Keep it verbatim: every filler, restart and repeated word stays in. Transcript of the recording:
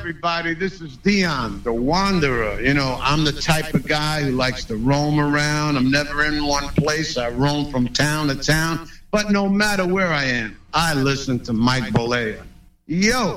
everybody. This is Dion, the Wanderer. You know, I'm the type of guy who likes to roam around. I'm never in one place. I roam from town to town. But no matter where I am, I listen to Mike Bolea. Yo!